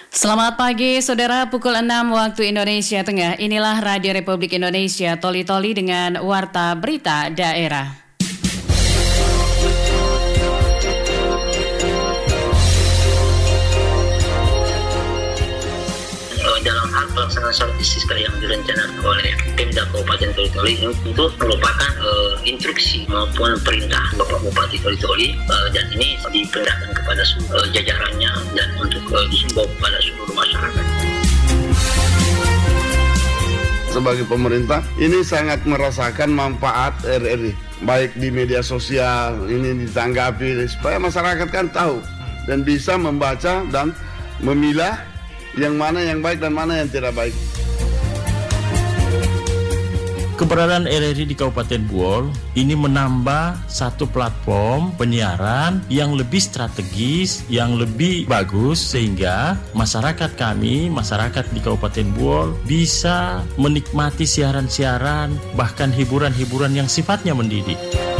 Selamat pagi, saudara. Pukul 6 waktu Indonesia Tengah. Inilah Radio Republik Indonesia, Toli-Toli dengan Warta Berita Daerah. Dalam hal pelaksanaan sholat istisqa yang direncanakan oleh Pemda Kabupaten Toli-Toli ini tentu merupakan instruksi maupun perintah Bapak Bupati Toli-Toli dan ini diperintahkan kepada jajarannya dan untuk dihimbau kepada seluruh masyarakat. Sebagai pemerintah ini sangat merasakan manfaat RRI, baik di media sosial ini ditanggapi supaya masyarakat kan tahu dan bisa membaca dan memilah yang mana yang baik dan mana yang tidak baik. Keberadaan RRI di Kabupaten Buol ini menambah satu platform penyiaran yang lebih strategis, yang lebih bagus, sehingga masyarakat kami, masyarakat di Kabupaten Buol bisa menikmati siaran-siaran, bahkan hiburan-hiburan yang sifatnya mendidik.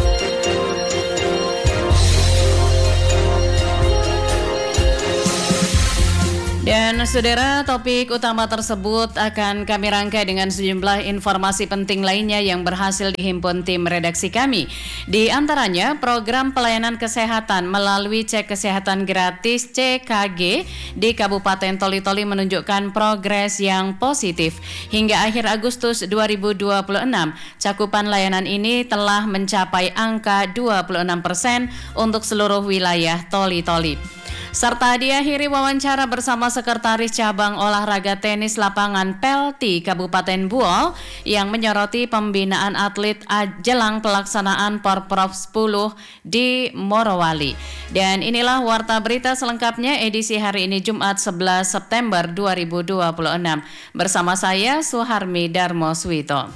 Dan saudara, topik utama tersebut akan kami rangkai dengan sejumlah informasi penting lainnya yang berhasil dihimpun tim redaksi kami. Di antaranya, program pelayanan kesehatan melalui cek kesehatan gratis CKG di Kabupaten Toli-Toli menunjukkan progres yang positif. Hingga akhir Agustus 2026, cakupan layanan ini telah mencapai angka 26% untuk seluruh wilayah Toli-Toli. Serta diakhiri wawancara bersama Sekretaris Cabang Olahraga Tenis Lapangan Pelti Kabupaten Buol yang menyoroti pembinaan atlet jelang pelaksanaan Porprov 10 di Morowali. Dan inilah Warta Berita selengkapnya edisi hari ini Jumat 11 September 2026. Bersama saya Suharmi Darmo Swito.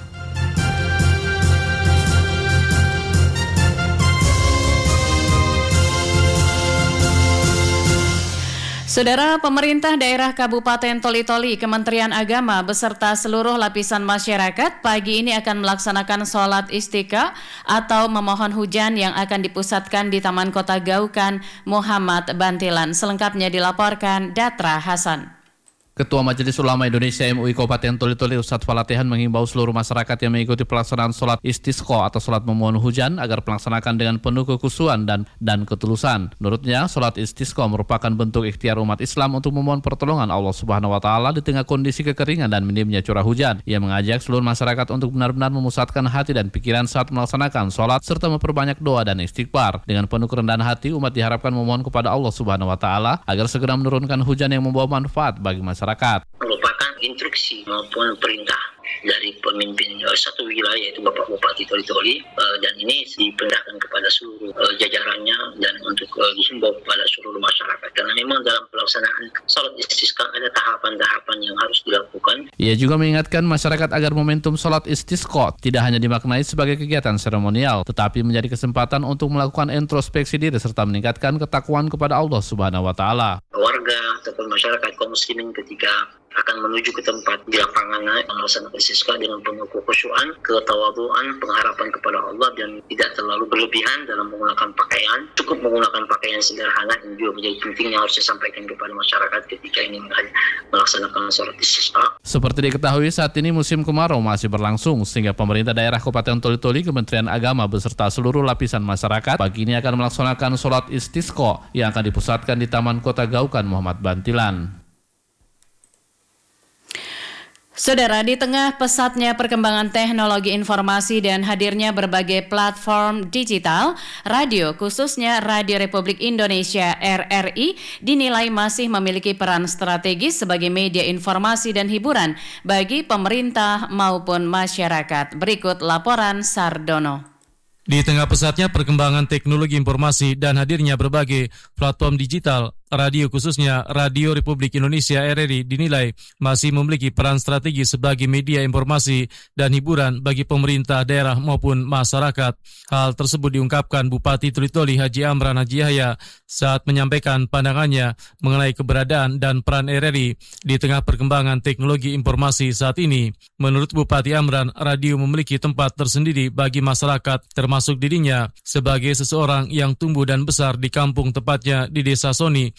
Saudara, pemerintah daerah Kabupaten Toli-Toli, Kementerian Agama beserta seluruh lapisan masyarakat pagi ini akan melaksanakan sholat istisqa atau memohon hujan yang akan dipusatkan di Taman Kota Gaukan Muhammad Bantilan. Selengkapnya dilaporkan Datra Hasan. Ketua Majelis Ulama Indonesia MUI Kabupaten Toli-Toli Ustadz Falatehan menghimbau seluruh masyarakat yang mengikuti pelaksanaan sholat istisqa atau sholat memohon hujan agar melaksanakan dengan penuh kekhusyuan dan ketulusan. Menurutnya, sholat istisqa merupakan bentuk ikhtiar umat Islam untuk memohon pertolongan Allah Subhanahu wa Ta'ala di tengah kondisi kekeringan dan minimnya curah hujan. Ia mengajak seluruh masyarakat untuk benar-benar memusatkan hati dan pikiran saat melaksanakan sholat serta memperbanyak doa dan istighfar. Dengan penuh kerendahan hati, umat diharapkan memohon kepada Allah Subhanahu wa Ta'ala agar segera menurunkan hujan yang membawa manfaat bagi masyarakat. Merupakan instruksi maupun perintah dari pemimpin satu wilayah yaitu Bapak Bupati Toli-Toli dan ini diperintahkan kepada seluruh jajarannya dan untuk dihimbau kepada seluruh masyarakat karena memang dalam pelaksanaan sholat istisqa ada tahapan-tahapan yang harus dilakukan. Ia juga mengingatkan masyarakat agar momentum sholat istisqa tidak hanya dimaknai sebagai kegiatan seremonial tetapi menjadi kesempatan untuk melakukan introspeksi diri serta meningkatkan ketakwaan kepada Allah Subhanahu wa Ta'ala. Warga ataupun masyarakat kaum muslimin ketika akan menuju ke tempat di lapangan melaksanakan istisqa dengan penuh kekhusyuan, ketawaduan, pengharapan kepada Allah dan tidak terlalu berlebihan dalam menggunakan pakaian. Cukup menggunakan pakaian sederhana yang juga menjadi penting yang harus disampaikan kepada masyarakat ketika ingin melaksanakan sholat istisqa. Seperti diketahui saat ini musim kemarau masih berlangsung sehingga pemerintah daerah Kabupaten Toli-Toli, Kementerian Agama beserta seluruh lapisan masyarakat pagi ini akan melaksanakan sholat istisqa yang akan dipusatkan di Taman Kota Gaukan Muhammad Bantilan. Saudara, di tengah pesatnya perkembangan teknologi informasi dan hadirnya berbagai platform digital, radio khususnya Radio Republik Indonesia RRI dinilai masih memiliki peran strategis sebagai media informasi dan hiburan bagi pemerintah maupun masyarakat. Berikut laporan Sardono. Di tengah pesatnya perkembangan teknologi informasi dan hadirnya berbagai platform digital, radio khususnya Radio Republik Indonesia RRI dinilai masih memiliki peran strategis sebagai media informasi dan hiburan bagi pemerintah daerah maupun masyarakat. Hal tersebut diungkapkan Bupati Toli-Toli Haji Amran Haji Yahya saat menyampaikan pandangannya mengenai keberadaan dan peran RRI di tengah perkembangan teknologi informasi saat ini. Menurut Bupati Amran, radio memiliki tempat tersendiri bagi masyarakat termasuk dirinya sebagai seseorang yang tumbuh dan besar di kampung tepatnya di Desa Soni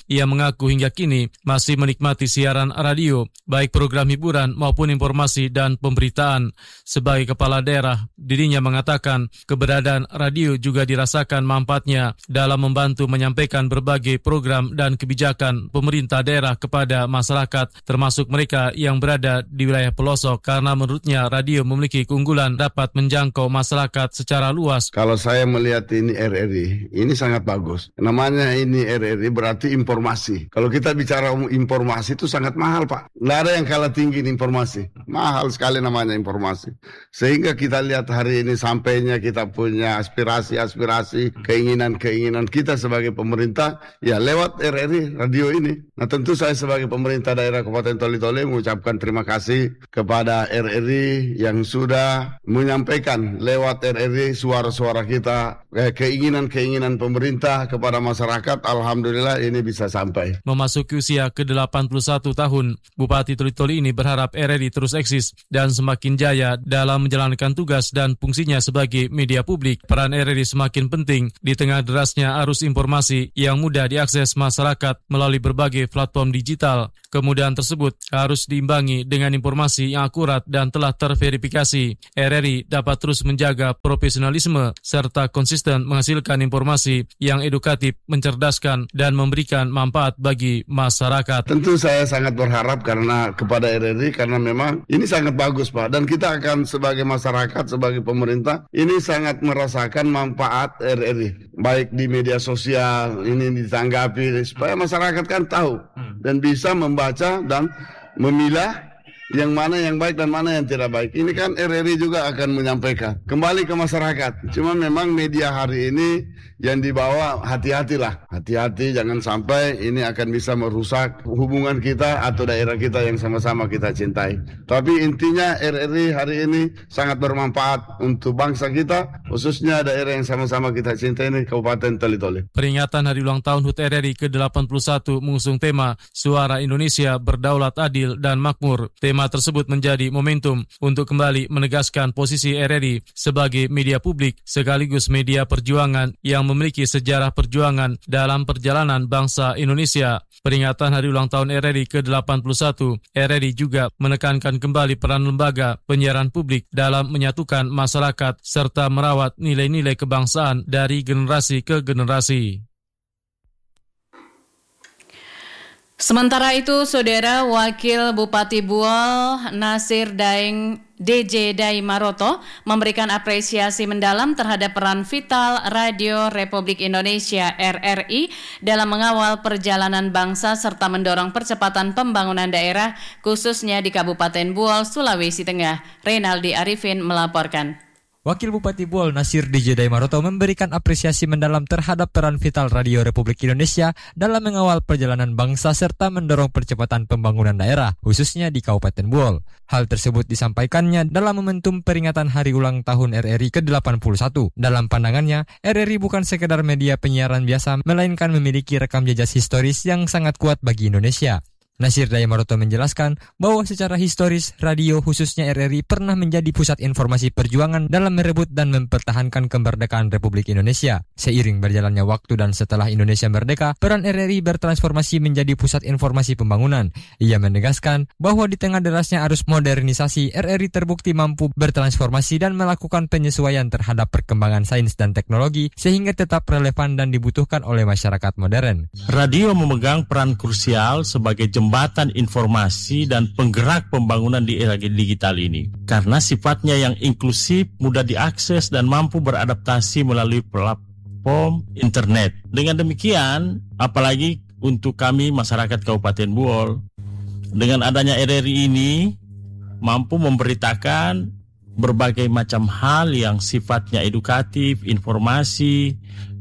Ia mengaku hingga kini masih menikmati siaran radio, baik program hiburan maupun informasi dan pemberitaan. Sebagai kepala daerah, dirinya mengatakan keberadaan radio juga dirasakan manfaatnya dalam membantu menyampaikan berbagai program dan kebijakan pemerintah daerah kepada masyarakat, termasuk mereka yang berada di wilayah pelosok, karena menurutnya radio memiliki keunggulan dapat menjangkau masyarakat secara luas. Kalau saya melihat ini RRI, ini sangat bagus. Namanya ini RRI berarti informasi. Kalau kita bicara informasi itu sangat mahal, Pak. Nggak ada yang kalah tinggi informasi. Mahal sekali namanya informasi. Sehingga kita lihat hari ini sampainya kita punya aspirasi, keinginan kita sebagai pemerintah, ya lewat RRI, radio ini. Nah tentu saya sebagai pemerintah daerah Kabupaten Toli-Toli mengucapkan terima kasih kepada RRI yang sudah menyampaikan lewat RRI suara-suara kita, keinginan pemerintah kepada masyarakat. Alhamdulillah ini bisa sampai. Memasuki usia ke-81 tahun, Bupati Toli-Toli ini berharap RRI terus eksis dan semakin jaya dalam menjalankan tugas dan fungsinya sebagai media publik. Peran RRI semakin penting di tengah derasnya arus informasi yang mudah diakses masyarakat melalui berbagai platform digital. Kemudahan tersebut harus diimbangi dengan informasi yang akurat dan telah terverifikasi. RRI dapat terus menjaga profesionalisme serta konsisten menghasilkan informasi yang edukatif, mencerdaskan, dan memberikan manfaat bagi masyarakat. Tentu saya sangat berharap kepada RRI karena memang ini sangat bagus, Pak. Dan kita akan sebagai masyarakat, sebagai pemerintah, ini sangat merasakan manfaat RRI. Baik di media sosial, ini ditanggapi supaya masyarakat kan tahu dan bisa membaca dan memilah yang mana yang baik dan mana yang tidak baik. Ini kan RRI juga akan menyampaikan kembali ke masyarakat. Cuma memang media hari ini yang dibawa hati-hatilah. Hati-hati jangan sampai ini akan bisa merusak hubungan kita atau daerah kita yang sama-sama kita cintai. Tapi intinya RRI hari ini sangat bermanfaat untuk bangsa kita, khususnya daerah yang sama-sama kita cintai ini, Kabupaten Toli-Toli. Peringatan Hari Ulang Tahun HUT RRI ke-81 mengusung tema Suara Indonesia Berdaulat Adil dan Makmur. Tema tersebut menjadi momentum untuk kembali menegaskan posisi RRI sebagai media publik sekaligus media perjuangan yang memiliki sejarah perjuangan dalam perjalanan bangsa Indonesia. Peringatan Hari Ulang Tahun RRI ke-81, RRI juga menekankan kembali peran lembaga penyiaran publik dalam menyatukan masyarakat serta merawat nilai-nilai kebangsaan dari generasi ke generasi. Sementara itu, Saudara Wakil Bupati Buol Nasir Daeng DJ Dai Maroto memberikan apresiasi mendalam terhadap peran vital Radio Republik Indonesia RRI dalam mengawal perjalanan bangsa serta mendorong percepatan pembangunan daerah khususnya di Kabupaten Buol, Sulawesi Tengah. Reynaldi Arifin melaporkan. Wakil Bupati Buol Nasir DJ Dai Maroto memberikan apresiasi mendalam terhadap peran vital Radio Republik Indonesia dalam mengawal perjalanan bangsa serta mendorong percepatan pembangunan daerah, khususnya di Kabupaten Buol. Hal tersebut disampaikannya dalam momentum peringatan Hari Ulang Tahun RRI ke-81. Dalam pandangannya, RRI bukan sekedar media penyiaran biasa, melainkan memiliki rekam jejak historis yang sangat kuat bagi Indonesia. Nasir Dai Maroto menjelaskan bahwa secara historis, radio khususnya RRI pernah menjadi pusat informasi perjuangan dalam merebut dan mempertahankan kemerdekaan Republik Indonesia. Seiring berjalannya waktu dan setelah Indonesia merdeka, peran RRI bertransformasi menjadi pusat informasi pembangunan. Ia menegaskan bahwa di tengah derasnya arus modernisasi, RRI terbukti mampu bertransformasi dan melakukan penyesuaian terhadap perkembangan sains dan teknologi sehingga tetap relevan dan dibutuhkan oleh masyarakat modern. Radio memegang peran krusial sebagai jembatan informasi dan penggerak pembangunan di era digital ini. Karena sifatnya yang inklusif, mudah diakses, dan mampu beradaptasi melalui platform internet. Dengan demikian, apalagi untuk kami masyarakat Kabupaten Buol, dengan adanya RRI ini, mampu memberitakan berbagai macam hal yang sifatnya edukatif, informasi,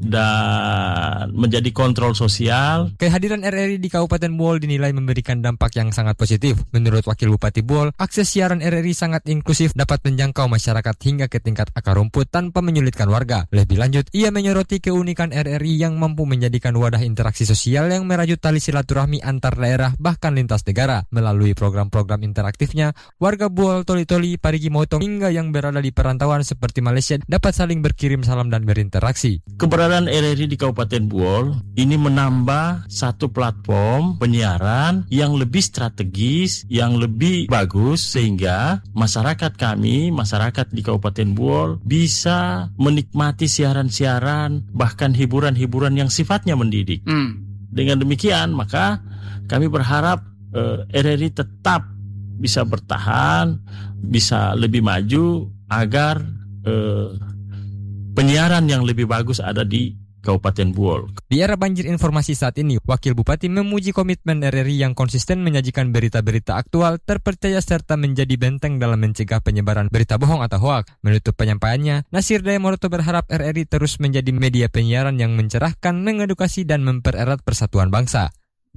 dan menjadi kontrol sosial. Kehadiran RRI di Kabupaten Buol dinilai memberikan dampak yang sangat positif. Menurut Wakil Bupati Buol, akses siaran RRI sangat inklusif, dapat menjangkau masyarakat hingga ke tingkat akar rumput tanpa menyulitkan warga. Lebih lanjut, ia menyoroti keunikan RRI yang mampu menjadikan wadah interaksi sosial yang merajut tali silaturahmi antar daerah bahkan lintas negara. Melalui program-program interaktifnya, warga Buol, Toli-Toli, Parigi Motong hingga yang berada di perantauan seperti Malaysia dapat saling berkirim salam dan berinteraksi. Keberadaan Keberadaan RRI di Kabupaten Buol ini menambah satu platform penyiaran yang lebih strategis, yang lebih bagus, sehingga masyarakat kami, masyarakat di Kabupaten Buol bisa menikmati siaran-siaran, bahkan hiburan-hiburan yang sifatnya mendidik. Dengan demikian, maka kami berharap RRI tetap bisa bertahan, bisa lebih maju agar penyiaran yang lebih bagus ada di Kabupaten Buol. Di era banjir informasi saat ini, Wakil Bupati memuji komitmen RRI yang konsisten menyajikan berita-berita aktual, terpercaya serta menjadi benteng dalam mencegah penyebaran berita bohong atau hoak. Menutup penyampaiannya, Nasir Dayamoroto berharap RRI terus menjadi media penyiaran yang mencerahkan, mengedukasi, dan mempererat persatuan bangsa.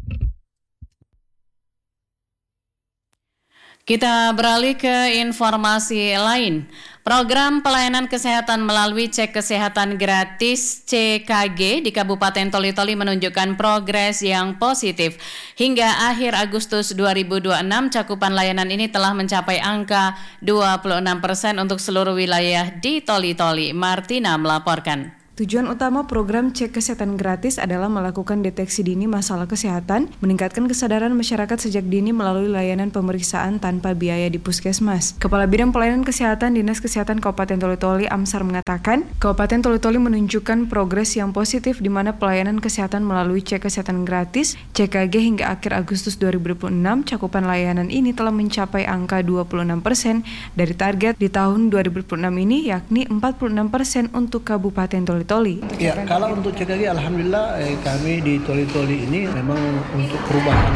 Kita beralih ke informasi lain. Program pelayanan kesehatan melalui cek kesehatan gratis CKG di Kabupaten Toli-Toli menunjukkan progres yang positif. Hingga akhir Agustus 2026, cakupan layanan ini telah mencapai angka 26% untuk seluruh wilayah di Toli-Toli. Martina melaporkan. Tujuan utama program cek kesehatan gratis adalah melakukan deteksi dini masalah kesehatan, meningkatkan kesadaran masyarakat sejak dini melalui layanan pemeriksaan tanpa biaya di puskesmas. Kepala Bidang Pelayanan Kesehatan Dinas Kesehatan Kabupaten Toli-Toli, Amsar, mengatakan, Kabupaten Toli-Toli menunjukkan progres yang positif di mana pelayanan kesehatan melalui cek kesehatan gratis CKG hingga akhir Agustus 2026, cakupan layanan ini telah mencapai angka 26% dari target di tahun 2026 ini, yakni 46% untuk Kabupaten Toli-Toli. Ya, kalau untuk CKG alhamdulillah kami di Toli-Toli ini memang untuk perubahan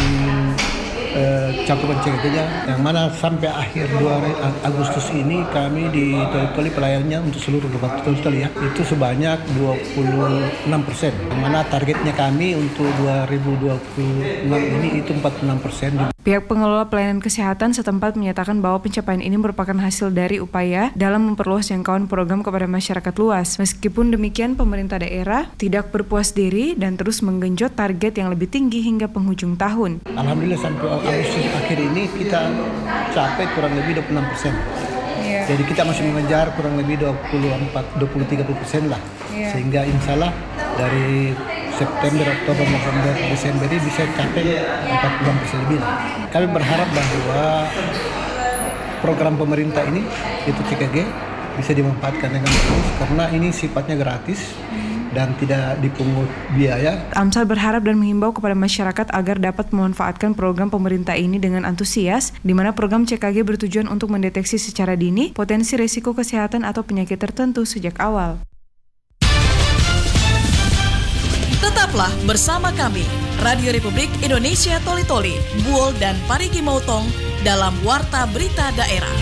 cakupan CKG-nya yang mana sampai akhir 2 Agustus ini kami di Toli-Toli pelayanannya untuk seluruh Kabupaten Toli-Toli ya itu sebanyak 26%, yang mana targetnya kami untuk 2026 ini itu 46%. Pihak pengelola pelayanan kesehatan setempat menyatakan bahwa pencapaian ini merupakan hasil dari upaya dalam memperluas jangkauan program kepada masyarakat luas. Meskipun demikian, pemerintah daerah tidak berpuas diri dan terus menggenjot target yang lebih tinggi hingga penghujung tahun. Alhamdulillah sampai Agustus akhir ini kita capai kurang lebih 26%. Yeah. Jadi kita masih mengejar kurang lebih 20-30% lah. Yeah. Sehingga insya Allah dari September, Oktober, November, Desember ini bisa capai 40% lebih. Kami berharap bahwa program pemerintah ini, itu CKG, bisa dimanfaatkan dengan bagus karena ini sifatnya gratis dan tidak dipungut biaya. Amsal berharap dan menghimbau kepada masyarakat agar dapat memanfaatkan program pemerintah ini dengan antusias, di mana program CKG bertujuan untuk mendeteksi secara dini potensi risiko kesehatan atau penyakit tertentu sejak awal. Tetaplah bersama kami, Radio Republik Indonesia Toli-Toli, Buol dan Parigi Motong dalam Warta Berita Daerah.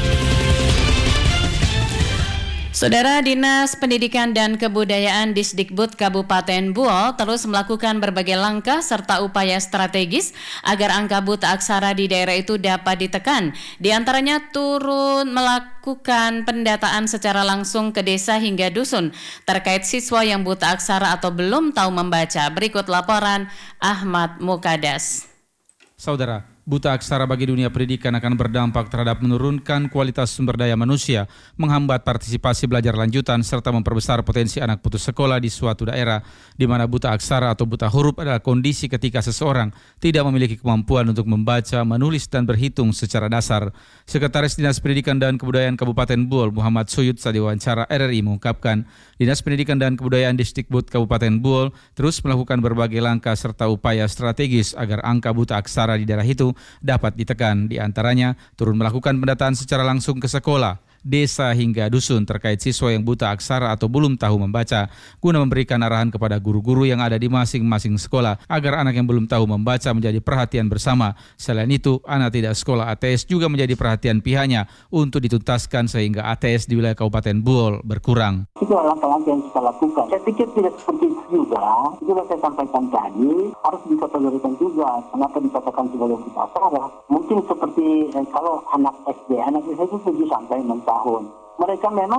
Saudara, Dinas Pendidikan dan Kebudayaan Disdikbud Kabupaten Buol terus melakukan berbagai langkah serta upaya strategis agar angka buta aksara di daerah itu dapat ditekan. Di antaranya turun melakukan pendataan secara langsung ke desa hingga dusun terkait siswa yang buta aksara atau belum tahu membaca. Berikut laporan Ahmad Mukadas. Saudara, buta aksara bagi dunia pendidikan akan berdampak terhadap menurunkan kualitas sumber daya manusia, menghambat partisipasi belajar lanjutan, serta memperbesar potensi anak putus sekolah di suatu daerah, di mana buta aksara atau buta huruf adalah kondisi ketika seseorang tidak memiliki kemampuan untuk membaca, menulis, dan berhitung secara dasar. Sekretaris Dinas Pendidikan dan Kebudayaan Kabupaten Buol, Muhammad Suyud, saat diwawancara RRI mengungkapkan, Dinas Pendidikan dan Kebudayaan Disdikbud Kabupaten Buol terus melakukan berbagai langkah serta upaya strategis agar angka buta aksara di daerah itu dapat ditekan. Di antaranya turun melakukan pendataan secara langsung ke sekolah, desa hingga dusun terkait siswa yang buta aksara atau belum tahu membaca, guna memberikan arahan kepada guru-guru yang ada di masing-masing sekolah agar anak yang belum tahu membaca menjadi perhatian bersama. Selain itu, anak tidak sekolah ATS juga menjadi perhatian pihaknya untuk dituntaskan sehingga ATS di wilayah Kabupaten Buol berkurang. Itu langkah-langkah yang kita lakukan. Saya pikir tidak seperti itu juga saya sampaikan tadi, harus bisa toleransi juga. Kenapa dikatakan sebagai buta aksara? Mungkin seperti kalau anak SD itu 7 sampai 6 tahun. Mereka memang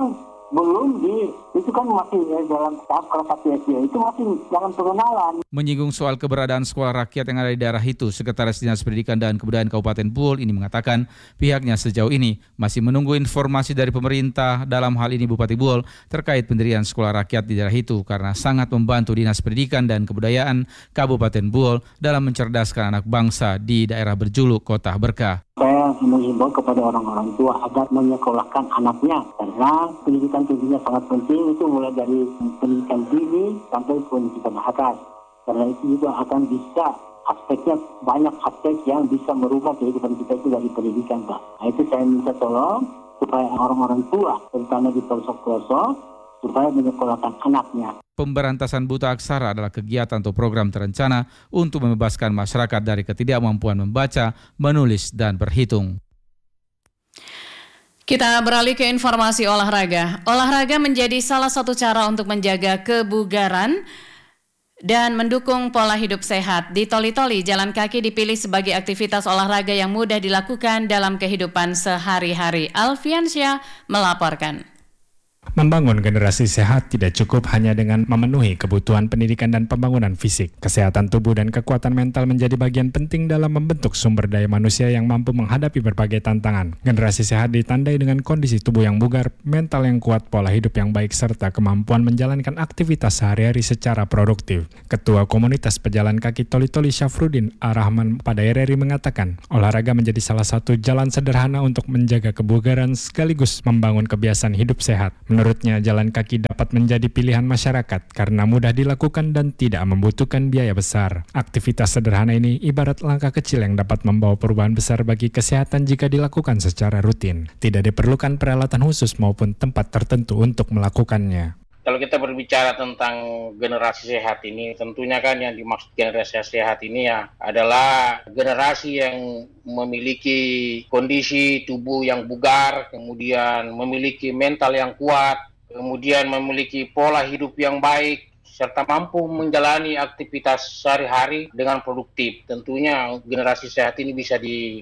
itu kan masih dalam tahap kelas 1 SD, itu masih dalam pengenalan. Menyinggung soal keberadaan sekolah rakyat yang ada di daerah itu, Sekretaris Dinas Pendidikan dan Kebudayaan Kabupaten Buol ini mengatakan pihaknya sejauh ini masih menunggu informasi dari pemerintah, dalam hal ini Bupati Buol, terkait pendirian sekolah rakyat di daerah itu karena sangat membantu Dinas Pendidikan dan Kebudayaan Kabupaten Buol dalam mencerdaskan anak bangsa di daerah berjuluk Kota Berkah. Saya mengimbau kepada orang-orang tua agar menyekolahkan anaknya karena pendidikan tingginya sangat penting, itu mulai dari pendidikan tinggi sampai pendidikan atas. Karena itu juga akan bisa aspeknya, banyak aspek yang bisa merubah kehidupan kita itu dari pendidikan, Pak. Nah, itu saya minta tolong supaya orang-orang tua, terutama di pelosok-pelosok, supaya menyekolahkan anaknya. Pemberantasan buta aksara adalah kegiatan atau program terencana untuk membebaskan masyarakat dari ketidakmampuan membaca, menulis, dan berhitung. Kita beralih ke informasi olahraga. Olahraga menjadi salah satu cara untuk menjaga kebugaran dan mendukung pola hidup sehat. Di Toli-Toli, jalan kaki dipilih sebagai aktivitas olahraga yang mudah dilakukan dalam kehidupan sehari-hari. Alfiansyah melaporkan. Membangun generasi sehat tidak cukup hanya dengan memenuhi kebutuhan pendidikan dan pembangunan fisik. Kesehatan tubuh dan kekuatan mental menjadi bagian penting dalam membentuk sumber daya manusia yang mampu menghadapi berbagai tantangan. Generasi sehat ditandai dengan kondisi tubuh yang bugar, mental yang kuat, pola hidup yang baik, serta kemampuan menjalankan aktivitas sehari-hari secara produktif. Ketua Komunitas Pejalan Kaki Toli-Toli Syafruddin Ar-Rahman pada RRI mengatakan, olahraga menjadi salah satu jalan sederhana untuk menjaga kebugaran sekaligus membangun kebiasaan hidup sehat. Menurutnya, jalan kaki dapat menjadi pilihan masyarakat karena mudah dilakukan dan tidak membutuhkan biaya besar. Aktivitas sederhana ini ibarat langkah kecil yang dapat membawa perubahan besar bagi kesehatan jika dilakukan secara rutin. Tidak diperlukan peralatan khusus maupun tempat tertentu untuk melakukannya. Kalau kita berbicara tentang generasi sehat ini, tentunya kan yang dimaksud generasi sehat ini ya adalah generasi yang memiliki kondisi tubuh yang bugar, kemudian memiliki mental yang kuat, kemudian memiliki pola hidup yang baik, serta mampu menjalani aktivitas sehari-hari dengan produktif. Tentunya generasi sehat ini bisa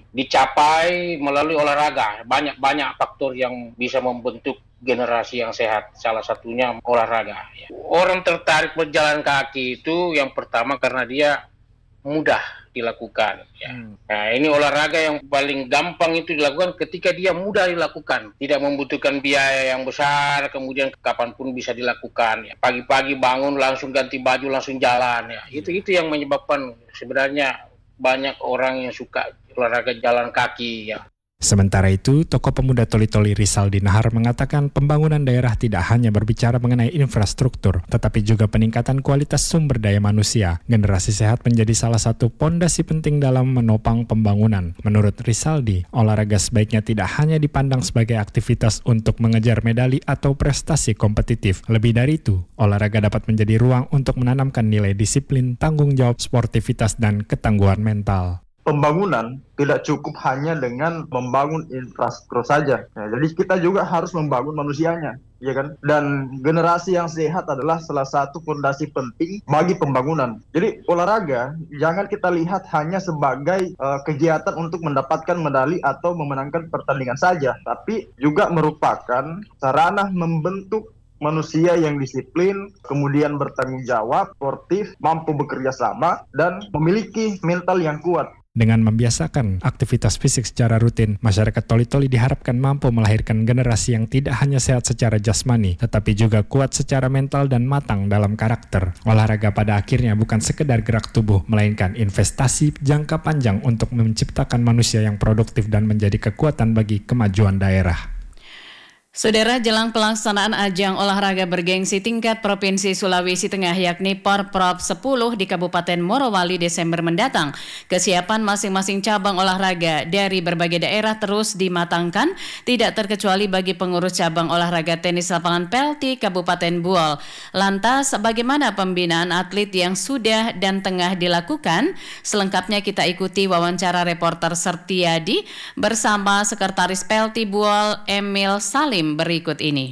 dicapai melalui olahraga. Banyak faktor yang bisa membentuk generasi yang sehat, salah satunya olahraga. Orang tertarik berjalan kaki itu yang pertama karena dia mudah dilakukan. Nah, ini olahraga yang paling gampang itu dilakukan ketika dia mudah dilakukan, tidak membutuhkan biaya yang besar, kemudian kapanpun bisa dilakukan. Pagi-pagi bangun langsung ganti baju langsung jalan. Itu yang menyebabkan sebenarnya banyak orang yang suka olahraga jalan kaki. Sementara itu, tokoh pemuda Toli-Toli Rizaldi Nahar mengatakan pembangunan daerah tidak hanya berbicara mengenai infrastruktur, tetapi juga peningkatan kualitas sumber daya manusia. Generasi sehat menjadi salah satu pondasi penting dalam menopang pembangunan. Menurut Rizaldi, olahraga sebaiknya tidak hanya dipandang sebagai aktivitas untuk mengejar medali atau prestasi kompetitif. Lebih dari itu, olahraga dapat menjadi ruang untuk menanamkan nilai disiplin, tanggung jawab, sportivitas, dan ketangguhan mental. Pembangunan tidak cukup hanya dengan membangun infrastruktur saja. Jadi kita juga harus membangun manusianya, ya kan? Dan generasi yang sehat adalah salah satu fondasi penting bagi pembangunan. Jadi olahraga jangan kita lihat hanya sebagai kegiatan untuk mendapatkan medali atau memenangkan pertandingan saja, tapi juga merupakan sarana membentuk manusia yang disiplin, kemudian bertanggung jawab, sportif, mampu bekerja sama, dan memiliki mental yang kuat. Dengan membiasakan aktivitas fisik secara rutin, masyarakat Toli-Toli diharapkan mampu melahirkan generasi yang tidak hanya sehat secara jasmani, tetapi juga kuat secara mental dan matang dalam karakter. Olahraga pada akhirnya bukan sekedar gerak tubuh, melainkan investasi jangka panjang untuk menciptakan manusia yang produktif dan menjadi kekuatan bagi kemajuan daerah. Saudara, jelang pelaksanaan ajang olahraga bergengsi tingkat Provinsi Sulawesi Tengah yakni Porprov 10 di Kabupaten Morowali Desember mendatang, kesiapan masing-masing cabang olahraga dari berbagai daerah terus dimatangkan, tidak terkecuali bagi pengurus cabang olahraga tenis lapangan PLT Kabupaten Buol. Lantas, bagaimana pembinaan atlet yang sudah dan tengah dilakukan? Selengkapnya kita ikuti wawancara reporter Sertiadi bersama Sekretaris PLT Buol Emil Salim berikut ini.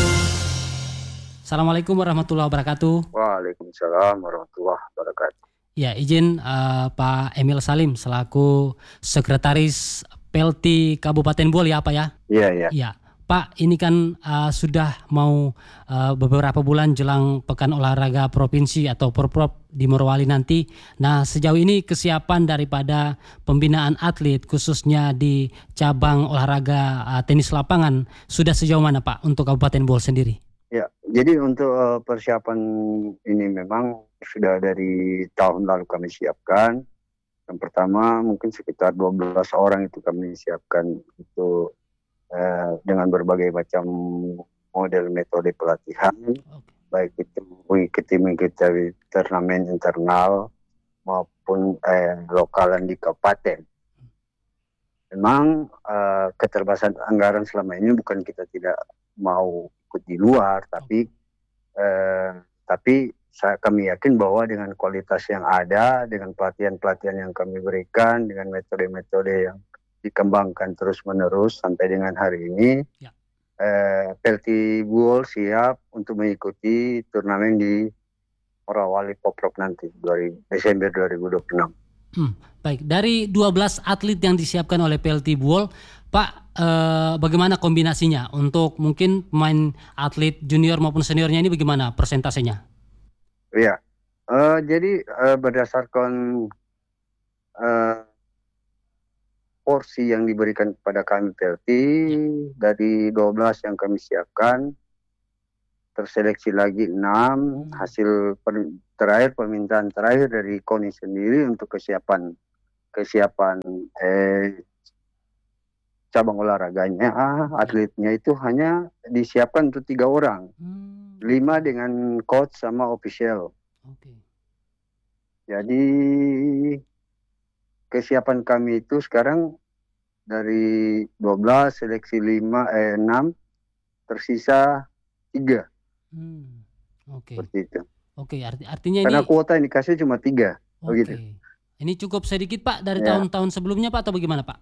Assalamualaikum warahmatullahi wabarakatuh. Waalaikumsalam warahmatullahi wabarakatuh. Ya, izin Pak Emil Salim selaku Sekretaris PLT Kabupaten Buol ya Pak ya? Iya. Ya, Pak, ini kan sudah mau beberapa bulan jelang Pekan Olahraga Provinsi atau Porprov di Morowali nanti. Nah, sejauh ini kesiapan daripada pembinaan atlet khususnya di cabang olahraga tenis lapangan sudah sejauh mana Pak untuk Kabupaten Buol sendiri? Ya, jadi untuk persiapan ini memang sudah dari tahun lalu kami siapkan. Yang pertama mungkin sekitar 12 orang itu kami siapkan untuk dengan berbagai macam model metode pelatihan, baik itu mengikuti turnamen internal maupun lokalan di kabupaten. Memang keterbatasan anggaran selama ini bukan kita tidak mau ikut di luar, tapi kami yakin bahwa dengan kualitas yang ada, dengan pelatihan-pelatihan yang kami berikan, dengan metode-metode yang dikembangkan terus-menerus sampai dengan hari ini, PLT Buol siap untuk mengikuti turnamen di Morowali Porprov nanti, Desember 2026. Baik, dari 12 atlet yang disiapkan oleh PLT Buol, Pak, bagaimana kombinasinya untuk mungkin pemain atlet junior maupun seniornya ini bagaimana persentasenya? Ya, jadi berdasarkan porsi yang diberikan kepada kami PLT, dari 12 yang kami siapkan, terseleksi lagi 6, hasil terakhir permintaan terakhir dari KONI sendiri untuk kesiapan cabang olahraganya, atletnya itu hanya disiapkan untuk 3 orang. 5 dengan coach sama official. Jadi kesiapan kami itu sekarang dari 12 seleksi 6 tersisa 3. Seperti itu. Artinya karena ini kuota yang dikasih cuma 3. Begitu. Ini cukup sedikit Pak dari tahun-tahun sebelumnya Pak atau bagaimana Pak?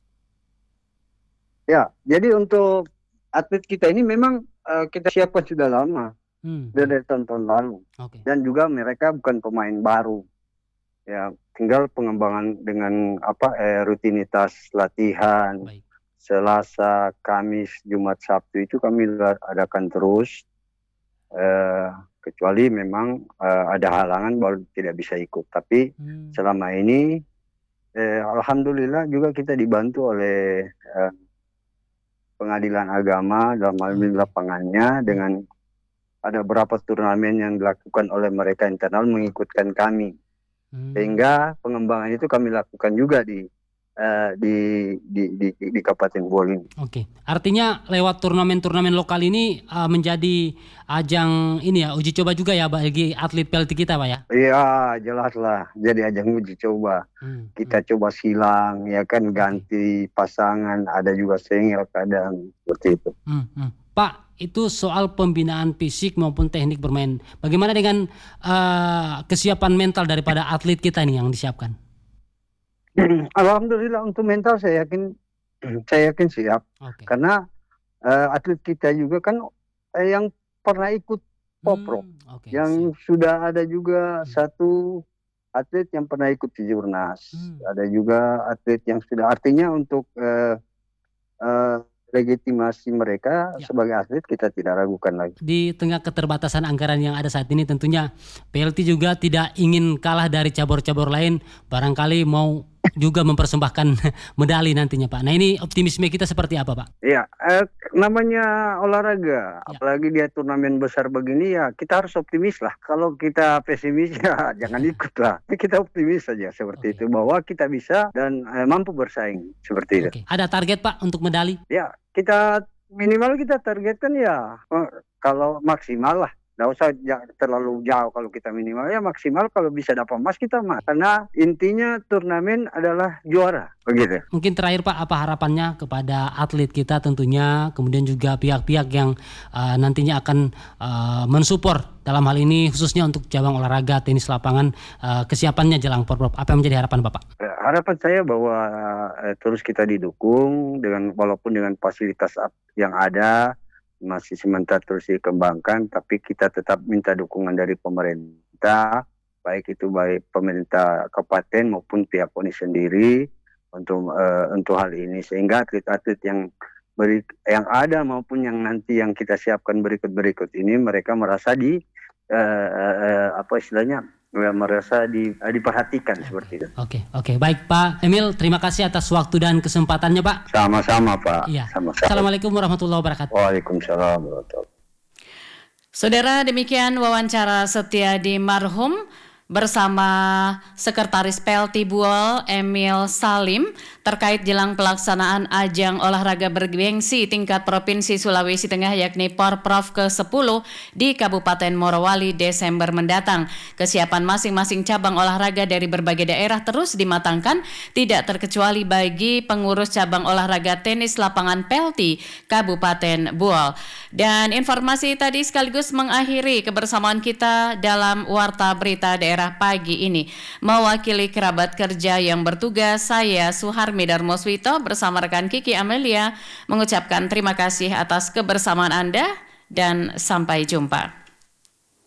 Ya, jadi untuk atlet kita ini memang kita siapkan sudah lama. Dari tahun-tahun lalu. Dan juga mereka bukan pemain baru. Ya, tinggal pengembangan dengan rutinitas latihan. Selasa, Kamis, Jumat, Sabtu itu kami adakan terus. Kecuali memang ada halangan baru tidak bisa ikut. Tapi selama ini alhamdulillah juga kita dibantu oleh Pengadilan Agama dalam hal ini lapangannya, dengan ada beberapa turnamen yang dilakukan oleh mereka internal mengikutkan kami, sehingga pengembangan itu kami lakukan juga di Kabupaten Buol ini. Artinya lewat turnamen-turnamen lokal ini menjadi ajang ini ya, uji coba juga ya bagi atlet PLT kita Pak ya? Iya, jelas lah, jadi ajang uji coba. Kita coba silang, ya kan, ganti pasangan, ada juga sengel kadang, seperti itu. Pak, itu soal pembinaan fisik maupun teknik bermain. Bagaimana dengan kesiapan mental daripada atlet kita nih yang disiapkan? Alhamdulillah untuk mental saya yakin siap. Karena atlet kita juga kan yang pernah ikut Porprov, yang sudah ada juga satu atlet yang pernah ikut Kejurnas, ada juga atlet yang sudah, artinya untuk legitimasi mereka sebagai atlet kita tidak ragukan lagi. Di tengah keterbatasan anggaran yang ada saat ini, tentunya PLT juga tidak ingin kalah dari cabur-cabur lain, barangkali mau juga mempersembahkan medali nantinya Pak. Nah, ini optimisme kita seperti apa Pak? Ya, namanya olahraga, apalagi dia turnamen besar begini, ya kita harus optimis lah. Kalau kita pesimis ya jangan ikut lah. Kita optimis saja seperti itu, bahwa kita bisa dan mampu bersaing seperti itu. Ada target Pak untuk medali? Ya, kita minimal kita targetkan ya kalau maksimal lah. Nggak usah terlalu jauh, kalau kita minimal ya maksimal kalau bisa dapat emas kita emas. Karena intinya turnamen adalah juara, begitu. Mungkin terakhir Pak, apa harapannya kepada atlet kita tentunya, kemudian juga pihak-pihak yang nantinya akan mensupport dalam hal ini khususnya untuk cabang olahraga tenis lapangan, kesiapannya jelang Porprov. Apa yang menjadi harapan Bapak? Harapan saya bahwa terus kita didukung walaupun dengan fasilitas yang ada masih sementara terus dikembangkan, tapi kita tetap minta dukungan dari pemerintah baik pemerintah kabupaten maupun pihak KONI sendiri untuk hal ini, sehingga atlet-atlet yang ada maupun yang nanti yang kita siapkan berikut ini mereka merasa merasa diperhatikan seperti itu. Oke. Baik Pak Emil, terima kasih atas waktu dan kesempatannya Pak. Sama-sama Pak. Iya. Sama-sama. Assalamualaikum warahmatullahi wabarakatuh. Waalaikumsalam warahmatullahi wabarakatuh. Saudara, demikian wawancara Setiadi Marhum bersama Sekretaris PLT Buol Emil Salim terkait jelang pelaksanaan ajang olahraga bergengsi tingkat Provinsi Sulawesi Tengah yakni Porprov ke-10 di Kabupaten Morowali Desember mendatang. Kesiapan masing-masing cabang olahraga dari berbagai daerah terus dimatangkan, tidak terkecuali bagi pengurus cabang olahraga tenis lapangan PLT Kabupaten Buol. Dan informasi tadi sekaligus mengakhiri kebersamaan kita dalam Warta Berita Daerah pagi ini. Mewakili kerabat kerja yang bertugas, saya Suharmi Darmoswito bersama rekan Kiki Amelia mengucapkan terima kasih atas kebersamaan Anda dan sampai jumpa.